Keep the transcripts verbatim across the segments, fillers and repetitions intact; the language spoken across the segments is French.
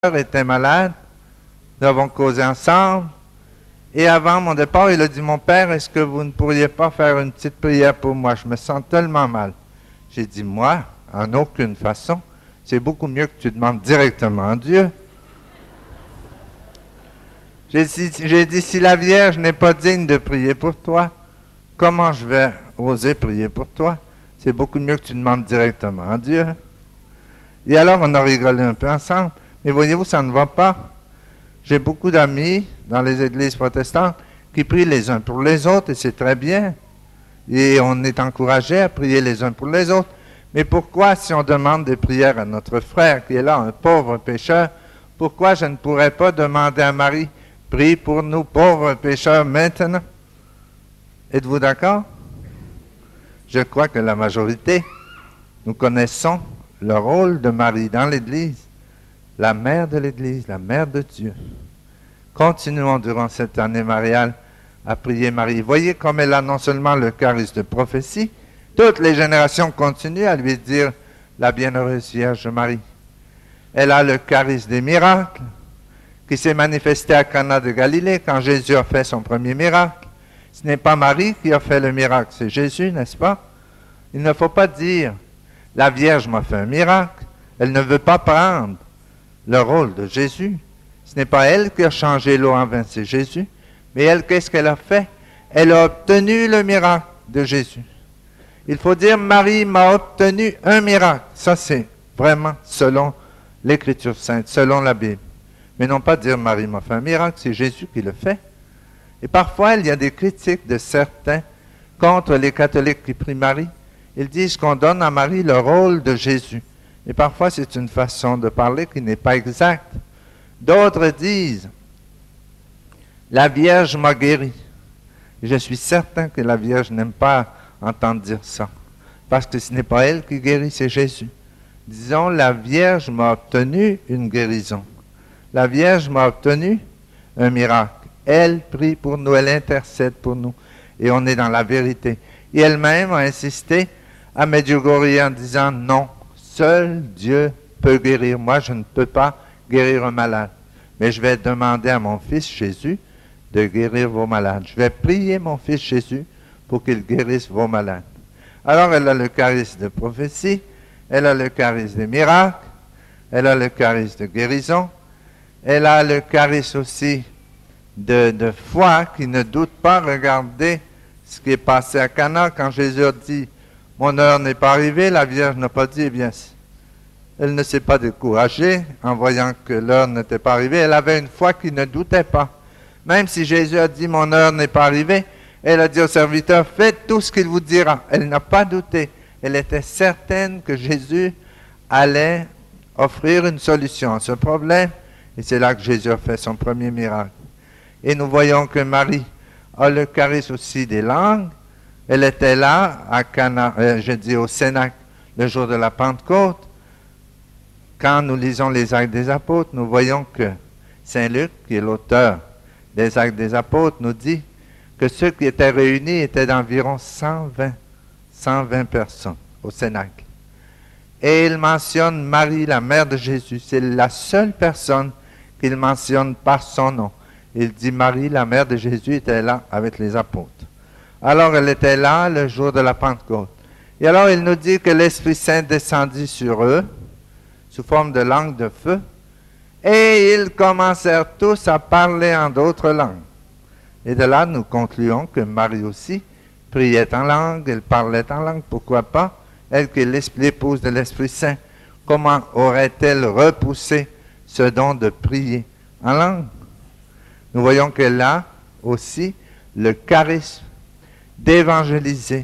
était malade, nous avons causé ensemble, et avant mon départ, il a dit, mon père, est-ce que vous ne pourriez pas faire une petite prière pour moi? Je me sens tellement mal. J'ai dit, moi, en aucune façon, c'est beaucoup mieux que tu demandes directement à Dieu. J'ai dit, j'ai dit, si la Vierge n'est pas digne de prier pour toi, comment je vais oser prier pour toi? C'est beaucoup mieux que tu demandes directement à Dieu. Et alors, on a rigolé un peu ensemble. Mais voyez-vous, ça ne va pas. J'ai beaucoup d'amis dans les églises protestantes qui prient les uns pour les autres, et c'est très bien. Et on est encouragé à prier les uns pour les autres. Mais pourquoi, si on demande des prières à notre frère qui est là, un pauvre pécheur, pourquoi je ne pourrais pas demander à Marie, prie pour nous, pauvres pécheurs, maintenant? Êtes-vous d'accord? Je crois que la majorité, nous connaissons le rôle de Marie dans l'Église, la mère de l'Église, la mère de Dieu. Continuons durant cette année mariale à prier Marie. Voyez comme elle a non seulement le charisme de prophétie, toutes les générations continuent à lui dire la bienheureuse Vierge Marie. Elle a le charisme des miracles qui s'est manifesté à Cana de Galilée quand Jésus a fait son premier miracle. Ce n'est pas Marie qui a fait le miracle, c'est Jésus, n'est-ce pas? Il ne faut pas dire la Vierge m'a fait un miracle. Elle ne veut pas prendre le rôle de Jésus. Ce n'est pas elle qui a changé l'eau en vin, c'est Jésus. Mais elle, qu'est-ce qu'elle a fait? Elle a obtenu le miracle de Jésus. Il faut dire, Marie m'a obtenu un miracle. Ça, c'est vraiment selon l'Écriture sainte, selon la Bible. Mais non pas dire, Marie m'a fait un miracle, c'est Jésus qui le fait. Et parfois, il y a des critiques de certains contre les catholiques qui prient Marie. Ils disent qu'on donne à Marie le rôle de Jésus. Et parfois, c'est une façon de parler qui n'est pas exacte. D'autres disent, la Vierge m'a guéri. Et je suis certain que la Vierge n'aime pas entendre dire ça. Parce que ce n'est pas elle qui guérit, c'est Jésus. Disons, la Vierge m'a obtenu une guérison. La Vierge m'a obtenu un miracle. Elle prie pour nous, elle intercède pour nous. Et on est dans la vérité. Et elle-même a insisté à Medjugorje en disant, non, seul Dieu peut guérir. Moi, je ne peux pas guérir un malade. Mais je vais demander à mon fils Jésus de guérir vos malades. Je vais prier mon fils Jésus pour qu'il guérisse vos malades. Alors, elle a le charisme de prophétie, elle a le charisme des miracles, elle a le charisme de guérison, elle a le charisme aussi de, de foi qui ne doute pas. Regardez ce qui est passé à Cana quand Jésus a dit « Mon heure n'est pas arrivée », la Vierge n'a pas dit « Eh bien, elle ne s'est pas découragée en voyant que l'heure n'était pas arrivée. Elle avait une foi qui ne doutait pas. Même si Jésus a dit « Mon heure n'est pas arrivée », elle a dit au serviteur « Faites tout ce qu'il vous dira ». Elle n'a pas douté. Elle était certaine que Jésus allait offrir une solution à ce problème. Et c'est là que Jésus a fait son premier miracle. Et nous voyons que Marie a le charisme aussi des langues. Elle était là, à Cana, euh, je dis au Cénacle, le jour de la Pentecôte. Quand nous lisons les Actes des Apôtres, nous voyons que Saint Luc, qui est l'auteur des Actes des Apôtres, nous dit que ceux qui étaient réunis étaient d'environ cent vingt personnes au Cénacle. Et il mentionne Marie, la mère de Jésus. C'est la seule personne qu'il mentionne par son nom. Il dit Marie, la mère de Jésus, était là avec les apôtres. Alors elle était là le jour de la Pentecôte. Et alors il nous dit que l'Esprit Saint descendit sur eux sous forme de langue de feu, et ils commencèrent tous à parler en d'autres langues. Et de là, nous concluons que Marie aussi priait en langue, elle parlait en langue, pourquoi pas? Elle qui est l'épouse de l'Esprit Saint, comment aurait-elle repoussé ce don de prier en langue? Nous voyons qu'elle a aussi le charisme d'évangéliser,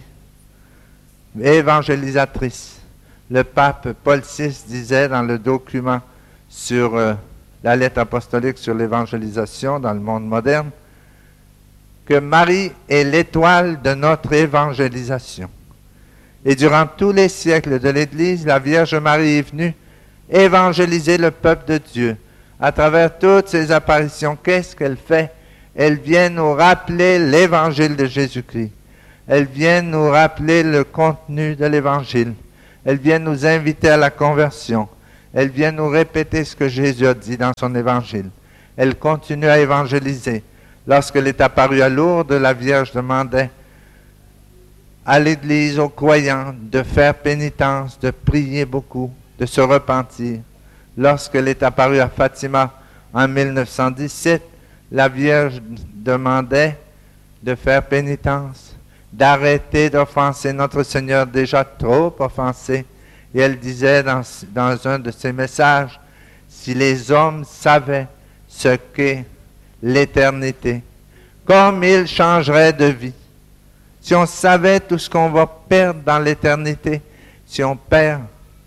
évangélisatrice. Le pape Paul six disait dans le document sur euh, la lettre apostolique sur l'évangélisation dans le monde moderne que Marie est l'étoile de notre évangélisation. Et durant tous les siècles de l'Église, la Vierge Marie est venue évangéliser le peuple de Dieu. À travers toutes ces apparitions, qu'est-ce qu'elle fait? Elle vient nous rappeler l'évangile de Jésus-Christ. Elle vient nous rappeler le contenu de l'évangile. Elle vient nous inviter à la conversion. Elle vient nous répéter ce que Jésus a dit dans son évangile. Elle continue à évangéliser. Lorsqu'elle est apparue à Lourdes, la Vierge demandait à l'Église, aux croyants, de faire pénitence, de prier beaucoup, de se repentir. Lorsqu'elle est apparue à Fatima en mille neuf cent dix-sept, la Vierge demandait de faire pénitence, d'arrêter d'offenser notre Seigneur déjà trop offensé. Et elle disait dans, dans un de ses messages, si les hommes savaient ce qu'est l'éternité, comme ils changeraient de vie. Si on savait tout ce qu'on va perdre dans l'éternité, si on perd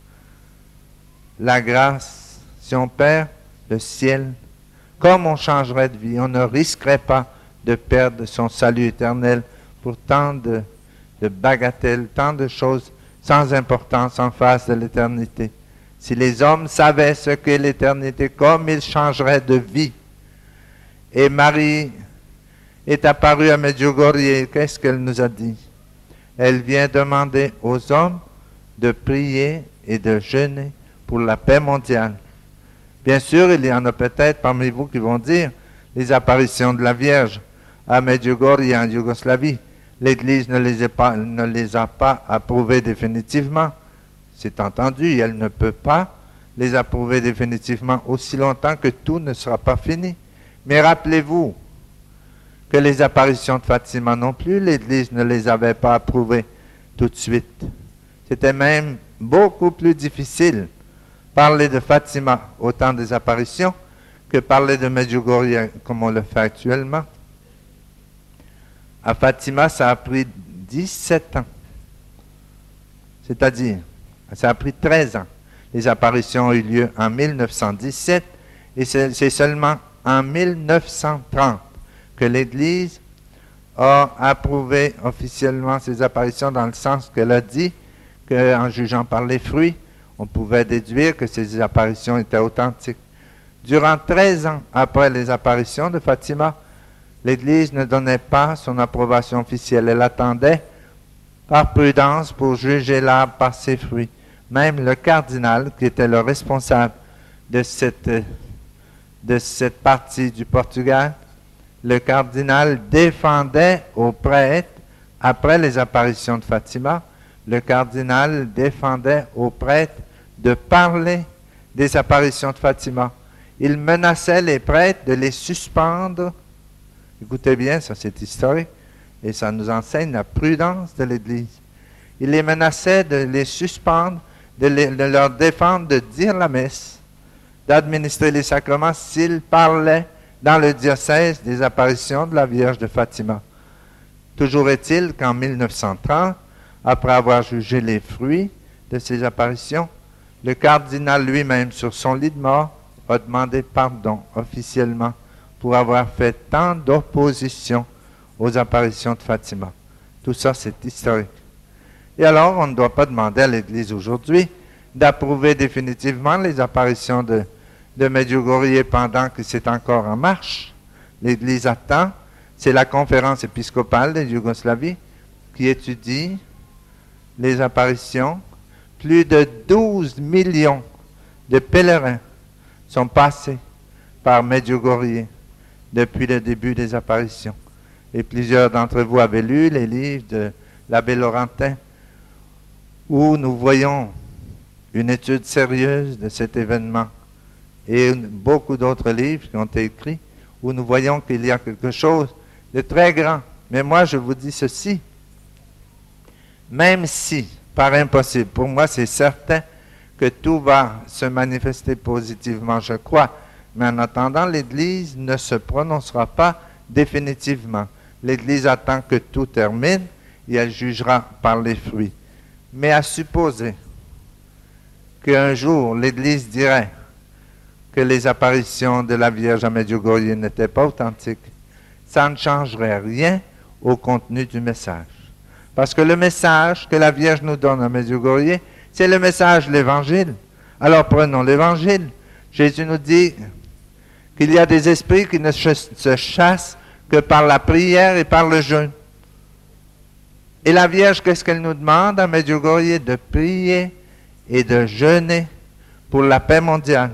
la grâce, si on perd le ciel, comme on changerait de vie, on ne risquerait pas de perdre son salut éternel pour tant de, de bagatelles, tant de choses sans importance en face de l'éternité. Si les hommes savaient ce qu'est l'éternité, comme ils changeraient de vie. Et Marie est apparue à Medjugorje. Qu'est-ce qu'elle nous a dit? Elle vient demander aux hommes de prier et de jeûner pour la paix mondiale. Bien sûr, il y en a peut-être parmi vous qui vont dire les apparitions de la Vierge à Medjugorje en Yougoslavie. L'Église ne les, a pas, ne les a pas approuvées définitivement. C'est entendu, elle ne peut pas les approuver définitivement aussi longtemps que tout ne sera pas fini. Mais rappelez-vous que les apparitions de Fatima non plus, l'Église ne les avait pas approuvées tout de suite. C'était même beaucoup plus difficile parler de Fatima au temps des apparitions que parler de Medjugorje comme on le fait actuellement. À Fatima, ça a pris dix-sept ans. C'est-à-dire, ça a pris treize ans. Les apparitions ont eu lieu en mille neuf cent dix-sept et c'est, c'est seulement en mille neuf cent trente que l'Église a approuvé officiellement ces apparitions dans le sens qu'elle a dit qu'en jugeant par les fruits, on pouvait déduire que ces apparitions étaient authentiques. Durant treize ans après les apparitions de Fatima, l'Église ne donnait pas son approbation officielle. Elle attendait par prudence pour juger l'arbre par ses fruits. Même le cardinal, qui était le responsable de cette, de cette partie du Portugal, le cardinal défendait aux prêtres, après les apparitions de Fatima, le cardinal défendait aux prêtres de parler des apparitions de Fatima. Il menaçait les prêtres de les suspendre. Écoutez bien, ça c'est historique, et ça nous enseigne la prudence de l'Église. Il les menaçait de les suspendre, de, les, de leur défendre de dire la messe, d'administrer les sacrements s'ils parlaient dans le diocèse des apparitions de la Vierge de Fatima. Toujours est-il qu'en mille neuf cent trente, après avoir jugé les fruits de ces apparitions, le cardinal lui-même, sur son lit de mort, a demandé pardon officiellement pour avoir fait tant d'opposition aux apparitions de Fatima. Tout ça, c'est historique. Et alors, on ne doit pas demander à l'Église aujourd'hui d'approuver définitivement les apparitions de, de Medjugorje pendant que c'est encore en marche. L'Église attend. C'est la conférence épiscopale de Yougoslavie qui étudie les apparitions. Plus de douze millions de pèlerins sont passés par Medjugorje depuis le début des apparitions. Et plusieurs d'entre vous avaient lu les livres de l'abbé Laurentin, où nous voyons une étude sérieuse de cet événement, et beaucoup d'autres livres qui ont été écrits, où nous voyons qu'il y a quelque chose de très grand. Mais moi, je vous dis ceci, même si, par impossible, pour moi c'est certain que tout va se manifester positivement, je crois, mais en attendant, l'Église ne se prononcera pas définitivement. L'Église attend que tout termine et elle jugera par les fruits. Mais à supposer qu'un jour l'Église dirait que les apparitions de la Vierge à Medjugorje n'étaient pas authentiques, ça ne changerait rien au contenu du message. Parce que le message que la Vierge nous donne à Medjugorje, c'est le message de l'Évangile. Alors prenons l'Évangile. Jésus nous dit qu'il y a des esprits qui ne se chassent que par la prière et par le jeûne. Et la Vierge, qu'est-ce qu'elle nous demande à Medjugorje? De prier et de jeûner pour la paix mondiale.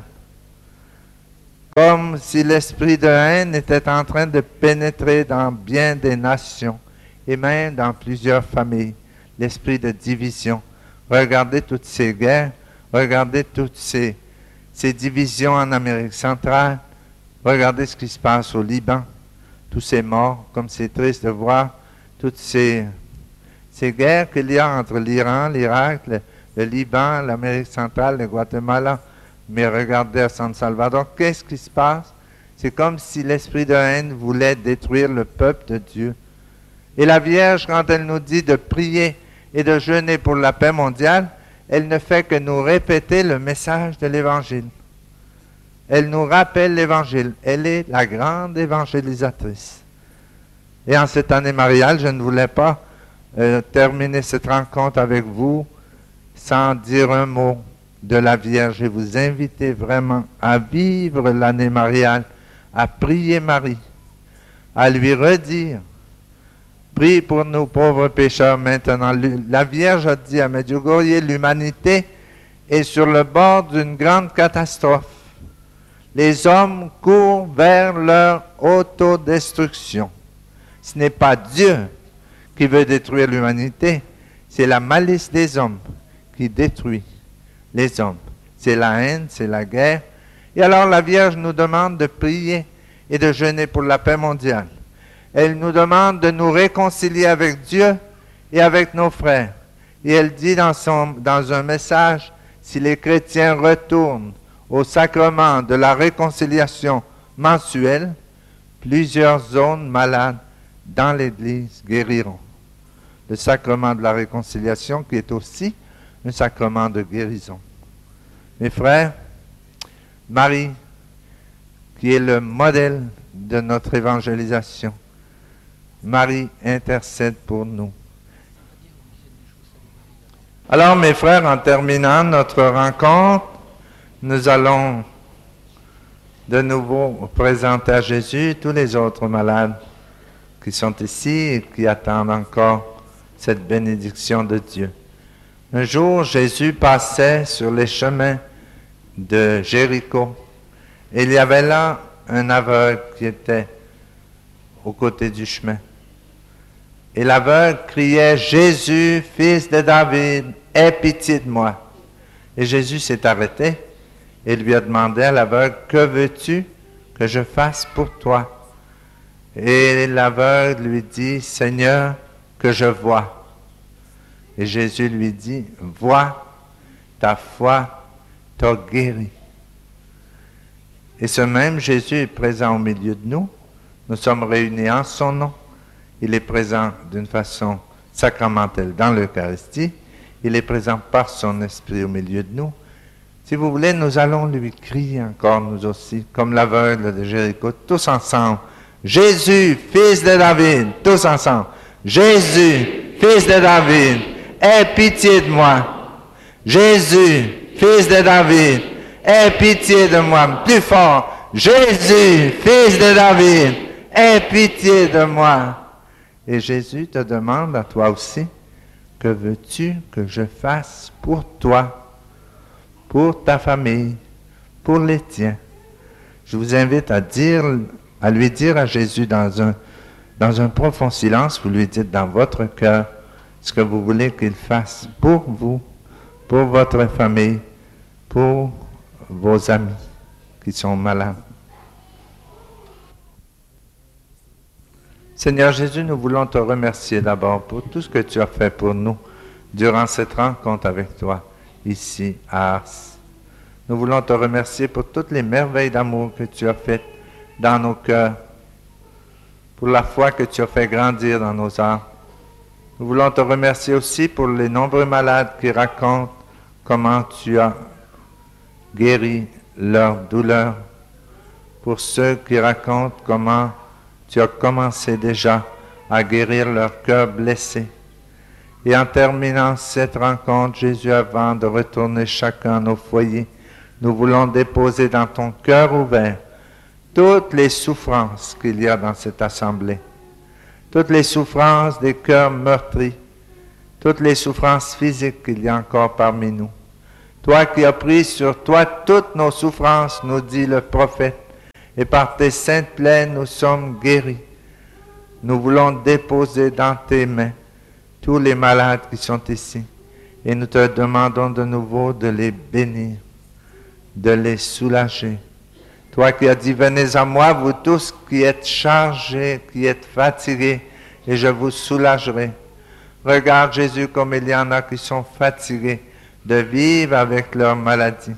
Comme si l'esprit de haine était en train de pénétrer dans bien des nations et même dans plusieurs familles. L'esprit de division. Regardez toutes ces guerres, regardez toutes ces, ces divisions en Amérique centrale, regardez ce qui se passe au Liban, tous ces morts, comme c'est triste de voir toutes ces, ces guerres qu'il y a entre l'Iran, l'Irak, le, le Liban, l'Amérique centrale, le Guatemala. Mais regardez à San Salvador, qu'est-ce qui se passe? C'est comme si l'esprit de haine voulait détruire le peuple de Dieu. Et la Vierge, quand elle nous dit de prier et de jeûner pour la paix mondiale, elle ne fait que nous répéter le message de l'Évangile. Elle nous rappelle l'Évangile. Elle est la grande évangélisatrice. Et en cette année mariale, je ne voulais pas euh, terminer cette rencontre avec vous sans dire un mot de la Vierge et vous inviter vraiment à vivre l'année mariale, à prier Marie, à lui redire, prie pour nous pauvres pécheurs maintenant. La Vierge a dit à Medjugorje, l'humanité est sur le bord d'une grande catastrophe. Les hommes courent vers leur autodestruction. Ce n'est pas Dieu qui veut détruire l'humanité, c'est la malice des hommes qui détruit les hommes. C'est la haine, c'est la guerre. Et alors la Vierge nous demande de prier et de jeûner pour la paix mondiale. Elle nous demande de nous réconcilier avec Dieu et avec nos frères. Et elle dit dans, son, dans un message, si les chrétiens retournent au sacrement de la réconciliation mensuelle, plusieurs zones malades dans l'Église guériront. Le sacrement de la réconciliation qui est aussi un sacrement de guérison. Mes frères, Marie, qui est le modèle de notre évangélisation, Marie intercède pour nous. Alors, mes frères, en terminant notre rencontre, nous allons de nouveau présenter à Jésus tous les autres malades qui sont ici et qui attendent encore cette bénédiction de Dieu. Un jour, Jésus passait sur les chemins de Jéricho et il y avait là un aveugle qui était aux côtés du chemin. Et l'aveugle criait, « Jésus, fils de David, aie pitié de moi. » Et Jésus s'est arrêté et lui a demandé à l'aveugle, « Que veux-tu que je fasse pour toi? » Et l'aveugle lui dit, « Seigneur, que je vois. » Et Jésus lui dit, « Vois, ta foi t'a guéri. » Et ce même Jésus est présent au milieu de nous. Nous sommes réunis en son nom. Il est présent d'une façon sacramentelle dans l'Eucharistie. Il est présent par son esprit au milieu de nous. Si vous voulez, nous allons lui crier encore, nous aussi, comme l'aveugle de Jéricho, tous ensemble. « Jésus, fils de David », tous ensemble. « Jésus, fils de David, aie pitié de moi. Jésus, fils de David, aie pitié de moi. » Plus fort. « Jésus, fils de David, aie pitié de moi. » Et Jésus te demande à toi aussi, que veux-tu que je fasse pour toi, pour ta famille, pour les tiens? Je vous invite à dire, à lui dire à Jésus dans un, dans un profond silence, vous lui dites dans votre cœur ce que vous voulez qu'il fasse pour vous, pour votre famille, pour vos amis qui sont malades. Seigneur Jésus, nous voulons te remercier d'abord pour tout ce que tu as fait pour nous durant cette rencontre avec toi ici à Ars. Nous voulons te remercier pour toutes les merveilles d'amour que tu as faites dans nos cœurs, pour la foi que tu as fait grandir dans nos âmes. Nous voulons te remercier aussi pour les nombreux malades qui racontent comment tu as guéri leurs douleurs, pour ceux qui racontent comment tu as commencé déjà à guérir leur cœur blessé. Et en terminant cette rencontre, Jésus, avant de retourner chacun à nos foyers, nous voulons déposer dans ton cœur ouvert toutes les souffrances qu'il y a dans cette assemblée, toutes les souffrances des cœurs meurtris, toutes les souffrances physiques qu'il y a encore parmi nous, Toi qui as pris sur toi toutes nos souffrances, nous dit le prophète, et par tes saintes plaies nous sommes guéris. Nous voulons déposer dans tes mains tous les malades qui sont ici, et nous te demandons de nouveau de les bénir, de les soulager. Toi qui as dit, venez à moi, vous tous qui êtes chargés, qui êtes fatigués, et je vous soulagerai. Regarde Jésus comme il y en a qui sont fatigués de vivre avec leur maladie.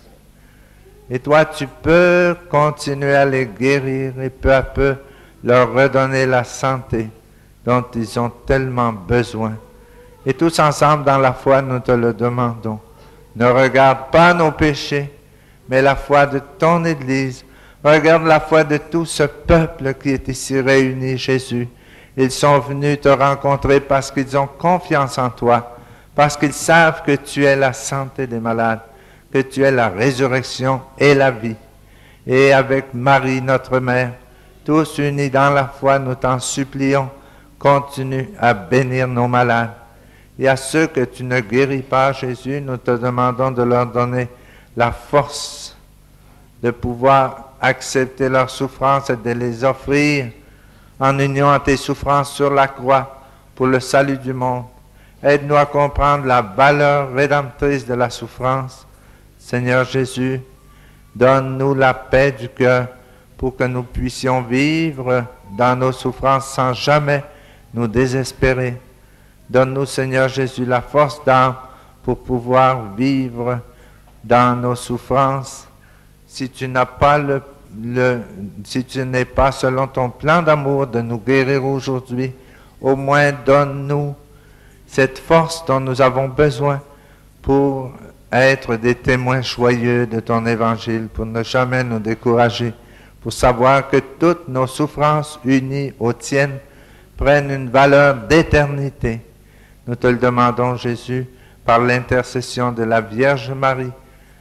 Et toi, tu peux continuer à les guérir et peu à peu leur redonner la santé dont ils ont tellement besoin. Et tous ensemble dans la foi, nous te le demandons. Ne regarde pas nos péchés, mais la foi de ton Église. Regarde la foi de tout ce peuple qui est ici réuni, Jésus. Ils sont venus te rencontrer parce qu'ils ont confiance en toi, parce qu'ils savent que tu es la santé des malades, que tu es la résurrection et la vie. Et avec Marie, notre mère, tous unis dans la foi, nous t'en supplions, continue à bénir nos malades. Et à ceux que tu ne guéris pas, Jésus, nous te demandons de leur donner la force de pouvoir accepter leurs souffrances et de les offrir en union à tes souffrances sur la croix pour le salut du monde. Aide-nous à comprendre la valeur rédemptrice de la souffrance. Seigneur Jésus, donne-nous la paix du cœur pour que nous puissions vivre dans nos souffrances sans jamais nous désespérer. Donne-nous, Seigneur Jésus, la force d'âme pour pouvoir vivre dans nos souffrances. Si tu n'as pas le, le si tu n'es pas selon ton plan d'amour de nous guérir aujourd'hui, au moins donne-nous cette force dont nous avons besoin pour être des témoins joyeux de ton évangile, pour ne jamais nous décourager, pour savoir que toutes nos souffrances unies aux tiennes prennent une valeur d'éternité. Nous te le demandons, Jésus, par l'intercession de la Vierge Marie,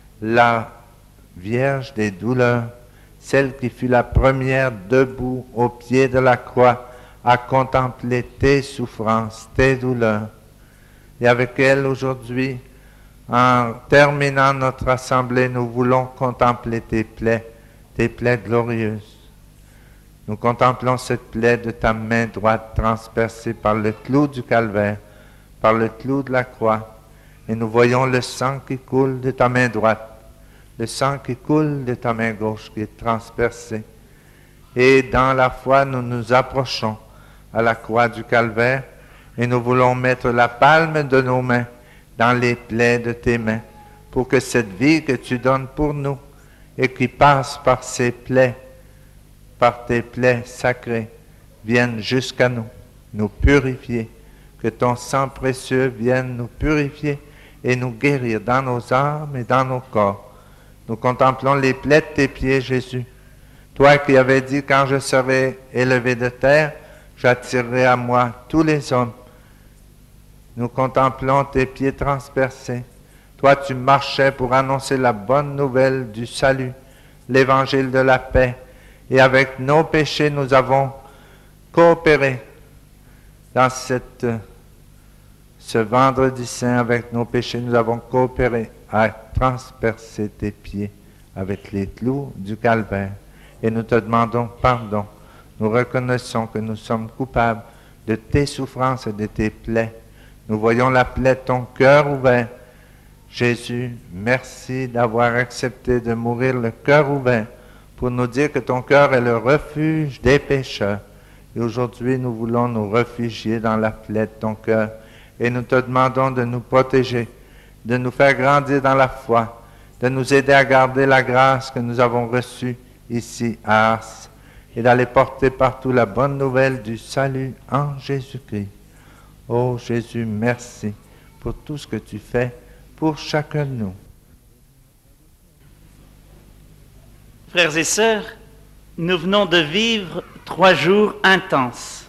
la Vierge des douleurs, celle qui fut la première debout au pied de la croix à contempler tes souffrances, tes douleurs. Et avec elle aujourd'hui, en terminant notre assemblée, nous voulons contempler tes plaies, tes plaies glorieuses. Nous contemplons cette plaie de ta main droite transpercée par le clou du calvaire, par le clou de la croix, et nous voyons le sang qui coule de ta main droite, le sang qui coule de ta main gauche qui est transpercé. Et dans la foi, nous nous approchons à la croix du calvaire et nous voulons mettre la palme de nos mains dans les plaies de tes mains pour que cette vie que tu donnes pour nous et qui passe par ces plaies, par tes plaies sacrées, vienne jusqu'à nous, nous purifier, que ton sang précieux vienne nous purifier et nous guérir dans nos âmes et dans nos corps. Nous contemplons les plaies de tes pieds, Jésus. Toi qui avais dit, quand je serai élevé de terre, j'attirerai à moi tous les hommes. Nous contemplons tes pieds transpercés. Toi, tu marchais pour annoncer la bonne nouvelle du salut, l'évangile de la paix. Et avec nos péchés, nous avons coopéré dans cette, ce vendredi saint. Avec nos péchés, nous avons coopéré à transpercer tes pieds avec les clous du calvaire. Et nous te demandons pardon. Nous reconnaissons que nous sommes coupables de tes souffrances et de tes plaies. Nous voyons la plaie de ton cœur ouvert. Jésus, merci d'avoir accepté de mourir le cœur ouvert pour nous dire que ton cœur est le refuge des pécheurs. Et aujourd'hui, nous voulons nous réfugier dans la plaie de ton cœur. Et nous te demandons de nous protéger, de nous faire grandir dans la foi, de nous aider à garder la grâce que nous avons reçue ici à Ars et d'aller porter partout la bonne nouvelle du salut en Jésus-Christ. Oh Jésus, merci pour tout ce que tu fais pour chacun de nous. Frères et sœurs, nous venons de vivre trois jours intenses.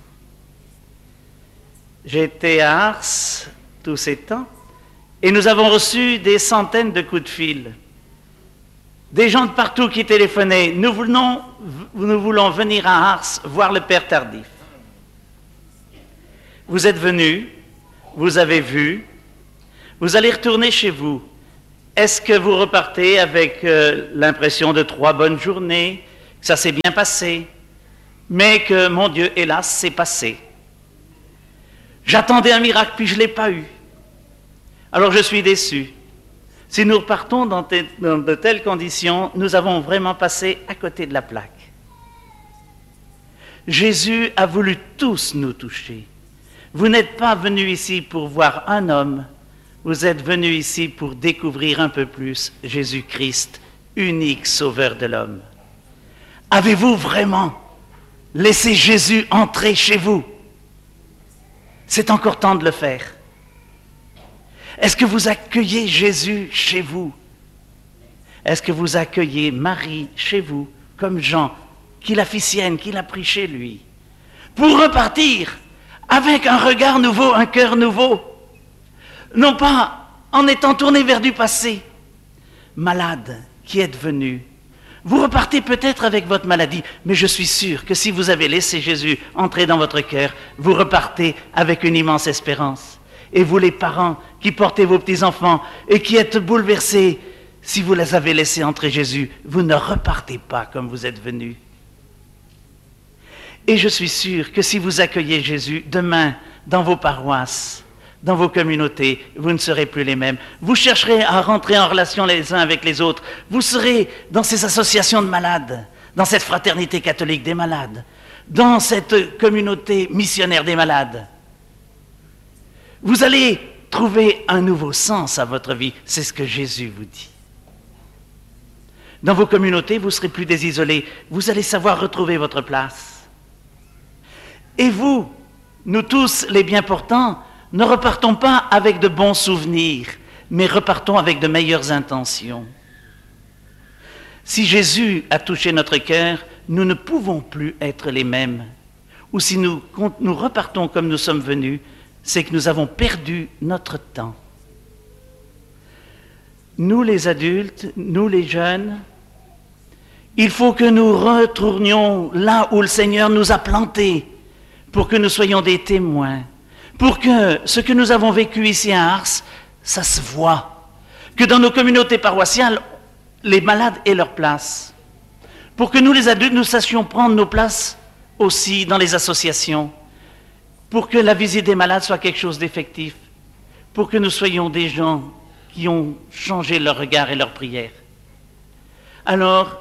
J'ai été à Ars tous ces temps et nous avons reçu des centaines de coups de fil. Des gens de partout qui téléphonaient. Nous voulons, nous voulons venir à Ars voir le Père Tardif. Vous êtes venus, vous avez vu, vous allez retourner chez vous. Est-ce que vous repartez avec euh, l'impression de trois bonnes journées, que ça s'est bien passé, mais que, mon Dieu, hélas, c'est passé. J'attendais un miracle, puis je ne l'ai pas eu. Alors je suis déçu. Si nous repartons dans, te, dans de telles conditions, nous avons vraiment passé à côté de la plaque. Jésus a voulu tous nous toucher. Vous n'êtes pas venus ici pour voir un homme, vous êtes venus ici pour découvrir un peu plus Jésus-Christ, unique sauveur de l'homme. Avez-vous vraiment laissé Jésus entrer chez vous? C'est encore temps de le faire. Est-ce que vous accueillez Jésus chez vous? Est-ce que vous accueillez Marie chez vous, comme Jean, qui l'officienne, qui l'a pris chez lui, pour repartir avec un regard nouveau, un cœur nouveau, non pas en étant tourné vers du passé, malade qui êtes venu. Vous repartez peut-être avec votre maladie, mais je suis sûr que si vous avez laissé Jésus entrer dans votre cœur, vous repartez avec une immense espérance. Et vous les parents qui portez vos petits-enfants et qui êtes bouleversés, si vous les avez laissés entrer Jésus, vous ne repartez pas comme vous êtes venus. Et je suis sûr que si vous accueillez Jésus demain dans vos paroisses, dans vos communautés, vous ne serez plus les mêmes. Vous chercherez à rentrer en relation les uns avec les autres. Vous serez dans ces associations de malades, dans cette fraternité catholique des malades, dans cette communauté missionnaire des malades. Vous allez trouver un nouveau sens à votre vie. C'est ce que Jésus vous dit. Dans vos communautés, vous ne serez plus des isolés. Vous allez savoir retrouver votre place. Et vous, nous tous les bien portants, ne repartons pas avec de bons souvenirs, mais repartons avec de meilleures intentions. Si Jésus a touché notre cœur, nous ne pouvons plus être les mêmes. Ou si nous, nous repartons comme nous sommes venus, c'est que nous avons perdu notre temps. Nous les adultes, nous les jeunes, il faut que nous retournions là où le Seigneur nous a plantés, pour que nous soyons des témoins, pour que ce que nous avons vécu ici à Ars, ça se voit, que dans nos communautés paroissiales, les malades aient leur place, pour que nous les adultes, nous sachions prendre nos places aussi dans les associations, pour que la visite des malades soit quelque chose d'effectif, pour que nous soyons des gens qui ont changé leur regard et leur prière. Alors,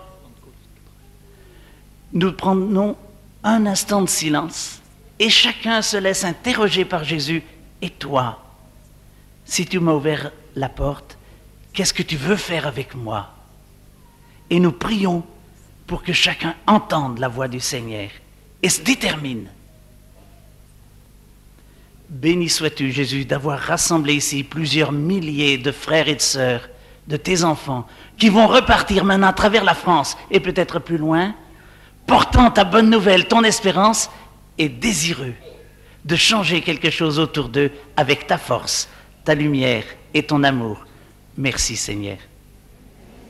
nous prenons un instant de silence et chacun se laisse interroger par Jésus. Et toi, si tu m'as ouvert la porte, qu'est-ce que tu veux faire avec moi? Et nous prions pour que chacun entende la voix du Seigneur et se détermine. Béni sois-tu, Jésus, d'avoir rassemblé ici plusieurs milliers de frères et de sœurs, de tes enfants, qui vont repartir maintenant à travers la France et peut-être plus loin, portant ta bonne nouvelle, ton espérance, et désireux de changer quelque chose autour d'eux avec ta force, ta lumière et ton amour. Merci Seigneur.